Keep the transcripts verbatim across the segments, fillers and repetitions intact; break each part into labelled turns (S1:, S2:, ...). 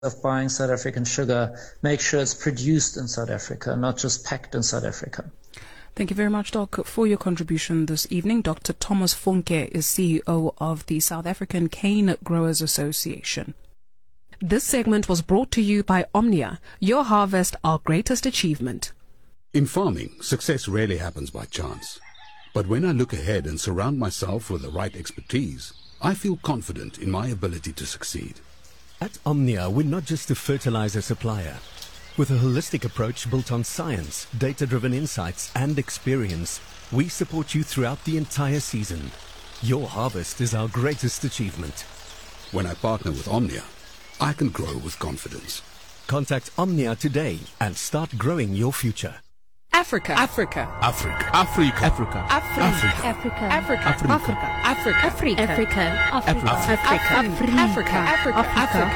S1: of buying South African sugar, make sure it's produced in South Africa, not just packed in South Africa.
S2: Thank you very much, Doc, for your contribution this evening. Doctor Thomas Funke is C E O of the South African Cane Growers Association.
S3: This segment was brought to you by Omnia. Your harvest, our greatest achievement.
S4: In farming, success rarely happens by chance. But when I look ahead and surround myself with the right expertise, I feel confident in my ability to succeed.
S5: At Omnia, we're not just a fertilizer supplier. With a holistic approach built on science, data-driven insights, and experience, we support you throughout the entire season. Your harvest is our greatest achievement.
S4: When I partner with Omnia, I can grow with confidence.
S5: Contact Omnia today and start growing your future.
S3: Africa. Africa.
S4: Africa. Africa.
S5: Africa.
S3: Africa.
S6: Africa.
S3: Africa.
S6: Africa.
S3: Africa.
S6: Africa.
S3: Africa.
S6: Africa.
S3: Africa.
S6: Africa.
S3: Africa. Africa.
S6: Africa.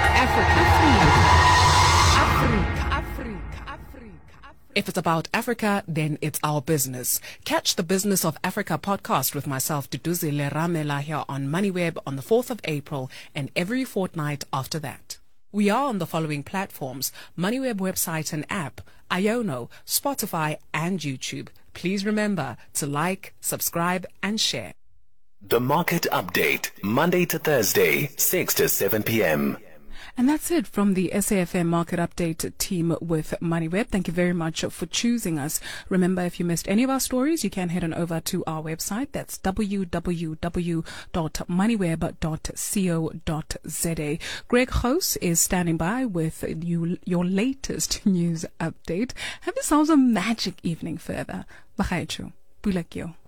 S3: If it's about Africa, then it's our business. Catch the Business of Africa podcast with myself, Duduzile Ramela, here on MoneyWeb on the fourth of April and every fortnight after that. We are on the following platforms: MoneyWeb website and app, Iono, Spotify, and YouTube. Please remember to like, subscribe, and share.
S7: The Market Update, Monday to Thursday, six to seven p.m.
S2: And that's it from the S A F M Market Update team with MoneyWeb. Thank you very much for choosing us. Remember, if you missed any of our stories, you can head on over to our website. That's w w w dot moneyweb dot co dot z a. Greg House is standing by with you, your latest news update. Have yourselves a magic evening further. Bye, Bulakio.